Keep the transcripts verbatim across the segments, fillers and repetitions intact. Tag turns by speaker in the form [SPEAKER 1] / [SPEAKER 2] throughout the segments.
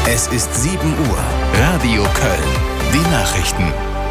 [SPEAKER 1] Es ist sieben Uhr. Radio Köln. Die Nachrichten.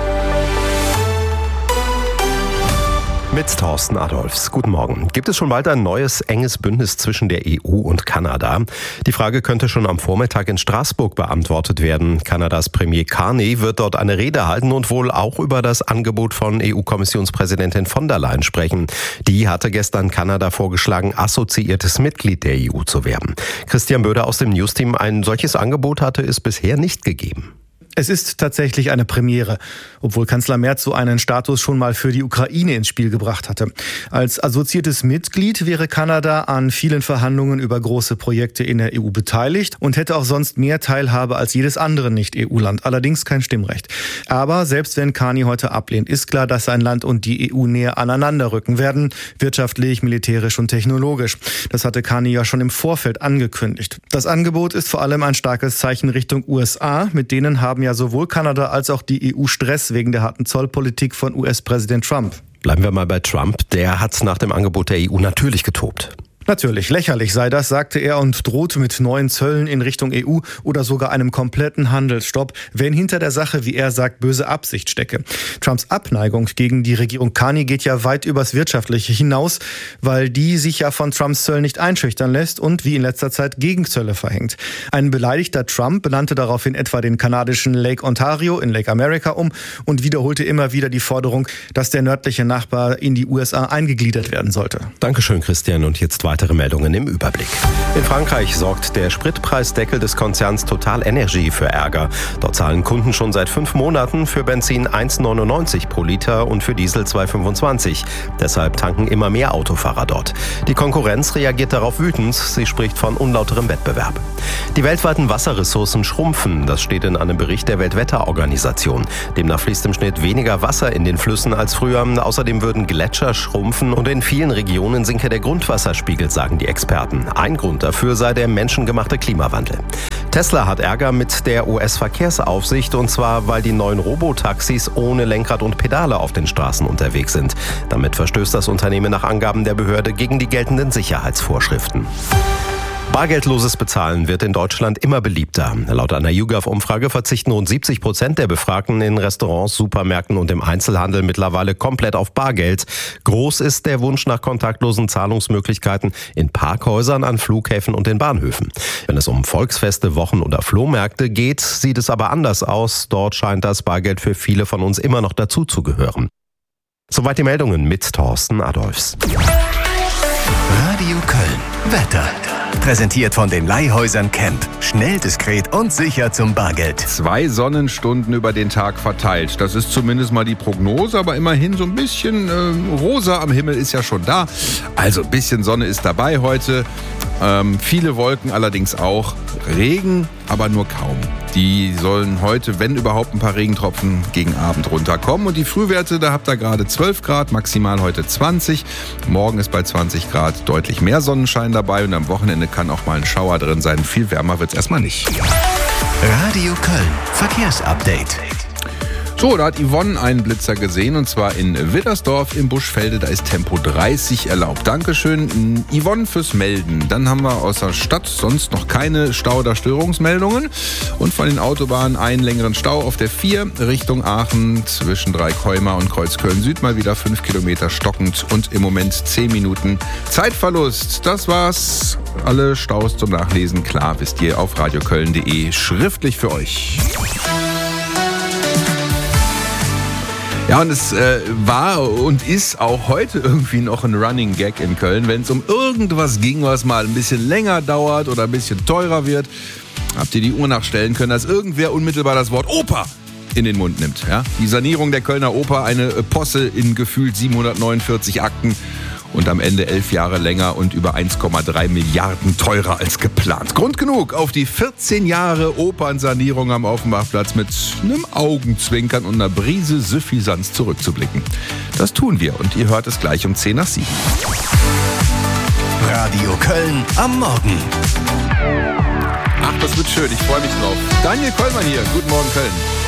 [SPEAKER 2] Mit Thorsten Adolfs. Guten Morgen. Gibt es schon bald ein neues, enges Bündnis zwischen der E U und Kanada? Die Frage könnte schon am Vormittag in Straßburg beantwortet werden. Kanadas Premier Carney wird dort eine Rede halten und wohl auch über das Angebot von E U-Kommissionspräsidentin von der Leyen sprechen. Die hatte gestern Kanada vorgeschlagen, assoziiertes Mitglied der E U zu werden. Christian Böder aus dem Newsteam: Ein solches Angebot hatte es bisher nicht gegeben.
[SPEAKER 3] Es ist tatsächlich eine Premiere, obwohl Kanzler Merz so einen Status schon mal für die Ukraine ins Spiel gebracht hatte. Als assoziiertes Mitglied wäre Kanada an vielen Verhandlungen über große Projekte in der E U beteiligt und hätte auch sonst mehr Teilhabe als jedes andere Nicht-E U-Land, allerdings kein Stimmrecht. Aber selbst wenn Carney heute ablehnt, ist klar, dass sein Land und die E U näher aneinander rücken werden, wirtschaftlich, militärisch und technologisch. Das hatte Carney ja schon im Vorfeld angekündigt. Das Angebot ist vor allem ein starkes Zeichen Richtung U S A, mit denen haben ja sowohl Kanada als auch die E U Stress wegen der harten Zollpolitik von U S-Präsident Trump.
[SPEAKER 2] Bleiben wir mal bei Trump. Der hat nach dem Angebot der E U natürlich getobt.
[SPEAKER 3] Natürlich, lächerlich sei das, sagte er und drohte mit neuen Zöllen in Richtung E U oder sogar einem kompletten Handelsstopp, wenn hinter der Sache, wie er sagt, böse Absicht stecke. Trumps Abneigung gegen die Regierung Carney geht ja weit übers Wirtschaftliche hinaus, weil die sich ja von Trumps Zöllen nicht einschüchtern lässt und wie in letzter Zeit Gegenzölle verhängt. Ein beleidigter Trump benannte daraufhin etwa den kanadischen Lake Ontario in Lake America um und wiederholte immer wieder die Forderung, dass der nördliche Nachbar in die U S A eingegliedert werden sollte.
[SPEAKER 2] Dankeschön, Christian. Und jetzt weiter. Weitere Meldungen im Überblick. In Frankreich sorgt der Spritpreisdeckel des Konzerns Total Energy für Ärger. Dort zahlen Kunden schon seit fünf Monaten für Benzin eins Komma neunundneunzig pro Liter und für Diesel zwei Komma fünfundzwanzig. Deshalb tanken immer mehr Autofahrer dort. Die Konkurrenz reagiert darauf wütend. Sie spricht von unlauterem Wettbewerb. Die weltweiten Wasserressourcen schrumpfen. Das steht in einem Bericht der Weltwetterorganisation. Demnach fließt im Schnitt weniger Wasser in den Flüssen als früher. Außerdem würden Gletscher schrumpfen und in vielen Regionen sinke der Grundwasserspiegel, sagen die Experten. Ein Grund dafür sei der menschengemachte Klimawandel. Tesla hat Ärger mit der U S-Verkehrsaufsicht, und zwar, weil die neuen Robotaxis ohne Lenkrad und Pedale auf den Straßen unterwegs sind. Damit verstößt das Unternehmen nach Angaben der Behörde gegen die geltenden Sicherheitsvorschriften. Bargeldloses Bezahlen wird in Deutschland immer beliebter. Laut einer YouGov-Umfrage verzichten rund siebzig Prozent der Befragten in Restaurants, Supermärkten und im Einzelhandel mittlerweile komplett auf Bargeld. Groß ist der Wunsch nach kontaktlosen Zahlungsmöglichkeiten in Parkhäusern, an Flughäfen und in Bahnhöfen. Wenn es um Volksfeste, Wochen oder Flohmärkte geht, sieht es aber anders aus. Dort scheint das Bargeld für viele von uns immer noch dazu zu gehören. Soweit die Meldungen mit Thorsten Adolfs.
[SPEAKER 1] Radio Köln. Wetter. Präsentiert von den Leihhäusern Camp. Schnell, diskret und sicher zum Bargeld.
[SPEAKER 4] Zwei Sonnenstunden über den Tag verteilt. Das ist zumindest mal die Prognose, aber immerhin so ein bisschen äh, rosa am Himmel ist ja schon da. Also ein bisschen Sonne ist dabei heute. Ähm, viele Wolken allerdings auch. Regen, aber nur kaum. Die sollen heute, wenn überhaupt, ein paar Regentropfen gegen Abend runterkommen. Und die Frühwerte, da habt ihr gerade zwölf Grad, maximal heute zwanzig. Morgen ist bei zwanzig Grad deutlich mehr Sonnenschein dabei und am Wochenende kann auch mal ein Schauer drin sein. Viel wärmer wird's erstmal nicht.
[SPEAKER 1] Radio Köln. Verkehrsupdate.
[SPEAKER 4] So, da hat Yvonne einen Blitzer gesehen, und zwar in Widdersdorf im Buschfelde. Da ist Tempo dreißig erlaubt. Dankeschön, Yvonne, fürs Melden. Dann haben wir aus der Stadt sonst noch keine Stau- oder Störungsmeldungen. Und von den Autobahnen einen längeren Stau auf der vier Richtung Aachen zwischen Dreikäumer und Kreuz Köln-Süd. Mal wieder fünf Kilometer stockend und im Moment zehn Minuten Zeitverlust. Das war's. Alle Staus zum Nachlesen, klar, wisst ihr, auf radioköln punkt de schriftlich für euch. Ja, und es äh, war und ist auch heute irgendwie noch ein Running Gag in Köln. Wenn es um irgendwas ging, was mal ein bisschen länger dauert oder ein bisschen teurer wird, habt ihr die Uhr nachstellen können, dass irgendwer unmittelbar das Wort Oper in den Mund nimmt. Ja? Die Sanierung der Kölner Oper, eine Posse in gefühlt siebenhundertneunundvierzig Akten. Und am Ende elf Jahre länger und über eins Komma drei Milliarden teurer als geplant. Grund genug, auf die vierzehn Jahre Opernsanierung am Offenbachplatz mit einem Augenzwinkern und einer Brise Suffisanz zurückzublicken. Das tun wir und ihr hört es gleich um zehn nach sieben.
[SPEAKER 1] Radio Köln am Morgen.
[SPEAKER 4] Ach, das wird schön, ich freue mich drauf. Daniel Kollmann hier, guten Morgen Köln.